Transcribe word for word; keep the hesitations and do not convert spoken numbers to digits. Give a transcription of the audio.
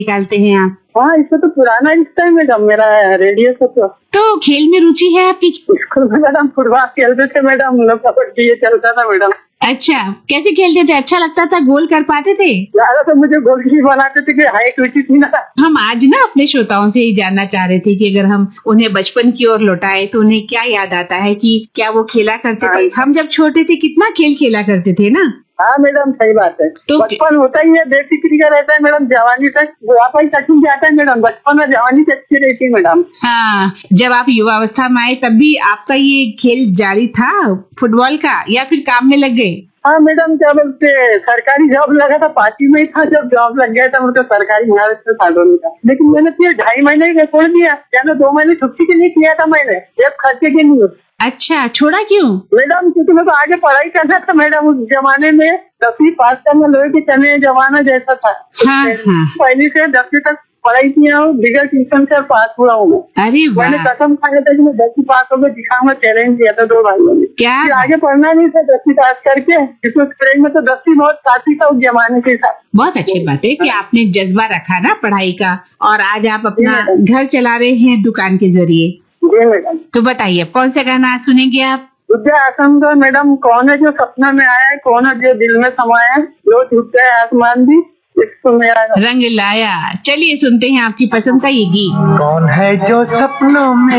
निकालते हैं आप? हाँ, इसमें तो पुराना रिश्ता है मैडम मेरा रेडियो से। तो तो खेल में रुचि है आपकी? स्कूल में मैडम फुटबॉल खेलते थे मैडम, हम लोग कबड्डी ये चलता था मैडम। अच्छा, कैसे खेलते थे? अच्छा लगता था? गोल कर पाते थे? ज्यादा तो मुझे गोलकीपर बनाते थे कि हाइट ऊंची थी ना। हम आज ना अपने श्रोताओं से ही जानना चाह रहे थे कि अगर हम उन्हें बचपन की ओर लौटाए तो उन्हें क्या याद आता है, कि क्या वो खेला करते थे? हम जब छोटे थे कितना खेल खेला करते थे ना। हाँ मैडम, सही बात है। तो बचपन होता ही है, बेफिक्री का रहता है मैडम। जवानी तक बुढ़ापा ही कठिन जाता है मैडम, बचपन और जवानी से अच्छी रहती है मैडम। हाँ, जब आप युवावस्था में आए तब भी आपका ये खेल जारी था फुटबॉल का, या फिर काम में लग गए? हाँ मैडम, क्या बोलते सरकारी जॉब लगा था, पार्टी में ही था जब जॉब लग गया था, मतलब सरकारी महाराज से था दोनों का। लेकिन मैंने फिर ढाई महीने का छोड़ दिया, यानी दो महीने छुट्टी के लिए किया था मैंने, एक खर्चे के लिए। अच्छा, छोड़ा क्यों? मैडम क्योंकि मैं तो आगे पढ़ाई करना था मैडम। उस जमाने में दसवीं पास करना लोहे के चने जमाना जैसा था। हाँ, हाँ। पहली से दसवीं तक पढ़ाई किया हूँ, बिगड़ ट्यूशन से पास हुआ हूँ मैं। अरे वाह! मैंने कसम खाया था कि मैं दसवीं पास होकर दिखाऊंगा, चैलेंज दिया था दो भाइयों ने। क्या आगे पढ़ना नहीं था दसवीं पास करके, क्योंकि में तो दसवीं बहुत काफी था उस जमाने के साथ। बहुत अच्छी बात है कि आपने जज्बा रखा ना पढ़ाई का, और आज आप अपना घर चला रहे हैं दुकान के जरिए। जी मैडम। तो बताइए, कौन सा गाना सुनेंगे आप? विद्या आसम का मैडम, कौन है जो सपना में आया है, कौन है जो दिल में समाया है, जो झुकता है आसमान भी इसको मेरा रंग लाया। चलिए सुनते हैं आपकी पसंद का ये गीत। कौन है जो सपनों में